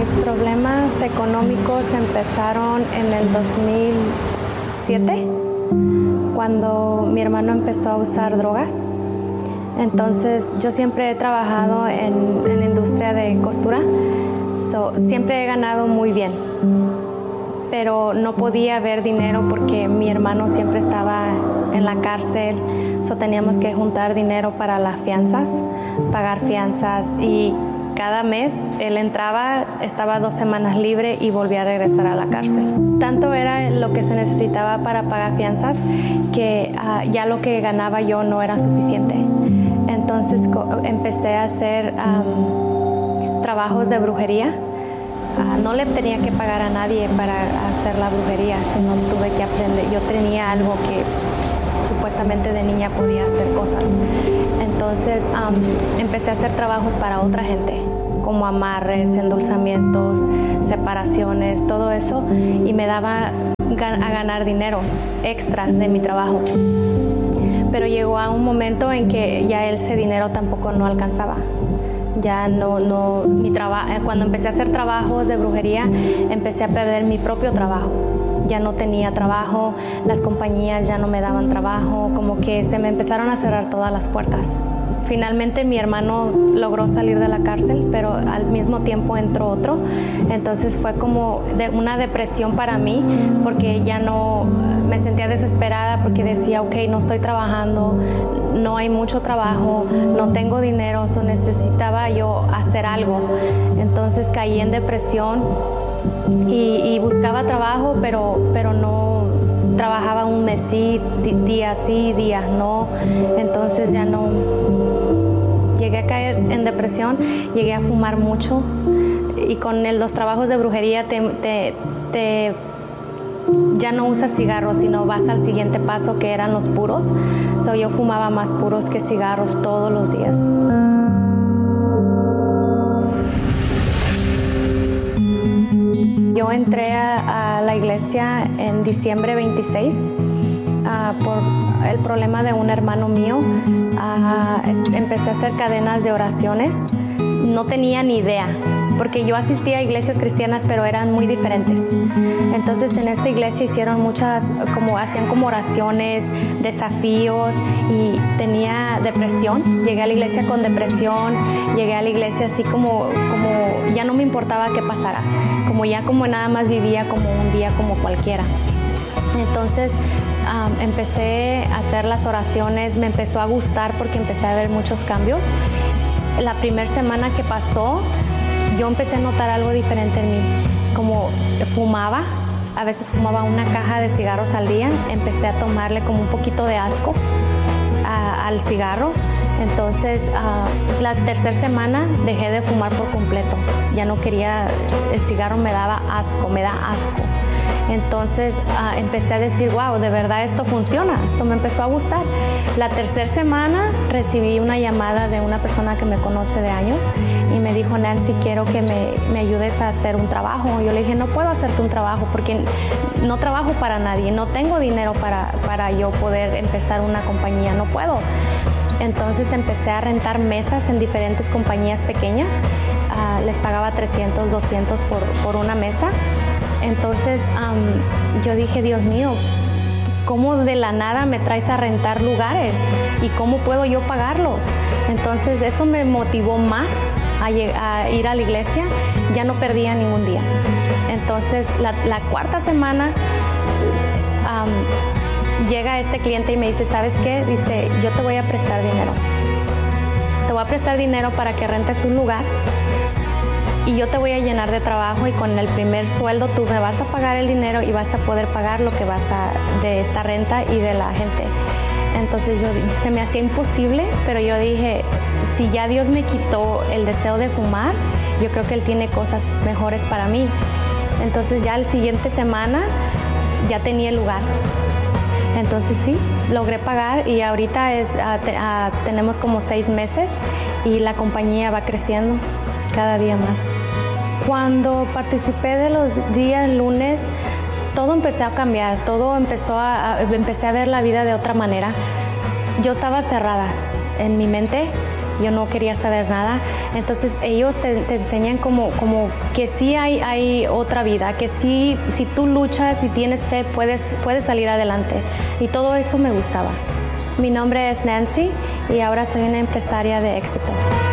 Mis problemas económicos empezaron en el 2007, cuando mi hermano empezó a usar drogas. Entonces, yo siempre he trabajado en la industria de costura, siempre he ganado muy bien, pero no podía ver dinero porque mi hermano siempre estaba en la cárcel, teníamos que juntar dinero para las fianzas, pagar fianzas, y cada mes él entraba, estaba 2 semanas libre y volvía a regresar a la cárcel. Tanto era lo que se necesitaba para pagar fianzas que ya lo que ganaba yo no era suficiente. Entonces empecé a hacer trabajos de brujería. No le tenía que pagar a nadie para hacer la brujería, sino tuve que aprender. Yo tenía algo que supuestamente de niña podía hacer cosas. Entonces empecé a hacer trabajos para otra gente, como amarres, endulzamientos, separaciones, todo eso, y me daba a ganar dinero extra de mi trabajo. Pero llegó a un momento en que ya ese dinero tampoco no alcanzaba. Ya cuando empecé a hacer trabajos de brujería, empecé a perder mi propio trabajo. Ya no tenía trabajo, las compañías ya no me daban trabajo, como que se me empezaron a cerrar todas las puertas. Finalmente mi hermano logró salir de la cárcel, pero al mismo tiempo entró otro. Entonces fue como una depresión para mí, porque ya no me sentía desesperada, porque decía, ok, no estoy trabajando, no hay mucho trabajo, no tengo dinero, necesitaba yo hacer algo. Entonces caí en depresión y buscaba trabajo, pero no trabajaba un mes sí, días sí, días no. Entonces ya no. Llegué a caer en depresión, llegué a fumar mucho, y con los trabajos de brujería ya no usas cigarros, sino vas al siguiente paso, que eran los puros. Yo fumaba más puros que cigarros todos los días. Yo entré a la iglesia en diciembre 26 por el problema de un hermano mío. Empecé a hacer cadenas de oraciones. No tenía ni idea, porque yo asistía a iglesias cristianas, pero eran muy diferentes. Entonces en esta iglesia hicieron hacían como oraciones, desafíos, y tenía depresión. Llegué a la iglesia con depresión, llegué a la iglesia así como ya no me importaba qué pasara, como nada más vivía como un día como cualquiera. Entonces empecé a hacer las oraciones, me empezó a gustar porque empecé a ver muchos cambios. La primera semana que pasó, yo empecé a notar algo diferente en mí, como fumaba, a veces fumaba una caja de cigarros al día, empecé a tomarle como un poquito de asco al cigarro. Entonces la tercera semana dejé de fumar por completo, ya no quería, el cigarro me da asco. Entonces empecé a decir, wow, de verdad esto funciona. Eso me empezó a gustar. La tercera semana recibí una llamada de una persona que me conoce de años y me dijo, Nancy, quiero que me ayudes a hacer un trabajo. Yo le dije, no puedo hacerte un trabajo porque no trabajo para nadie, no tengo dinero para yo poder empezar una compañía, no puedo. Entonces empecé a rentar mesas en diferentes compañías pequeñas. Les pagaba 300, 200 por una mesa. Entonces yo dije, Dios mío, ¿cómo de la nada me traes a rentar lugares? ¿Y cómo puedo yo pagarlos? Entonces eso me motivó más a ir a la iglesia. Ya no perdía ningún día. Entonces la cuarta semana llega este cliente y me dice, ¿sabes qué? Dice, yo te voy a prestar dinero. Te voy a prestar dinero para que rentes un lugar y yo te voy a llenar de trabajo, y con el primer sueldo tú me vas a pagar el dinero y vas a poder pagar lo que de esta renta y de la gente. Entonces se me hacía imposible, pero yo dije, si ya Dios me quitó el deseo de fumar, yo creo que Él tiene cosas mejores para mí. Entonces ya la siguiente semana ya tenía el lugar. Entonces sí, logré pagar, y ahorita tenemos como 6 meses y la compañía va creciendo cada día más. Cuando participé de los días lunes, todo empezó a cambiar, empecé a ver la vida de otra manera. Yo estaba cerrada en mi mente, yo no quería saber nada. Entonces ellos te enseñan como que sí hay otra vida, que sí, si tú luchas y tienes fe, puedes salir adelante. Y todo eso me gustaba. Mi nombre es Nancy y ahora soy una empresaria de éxito.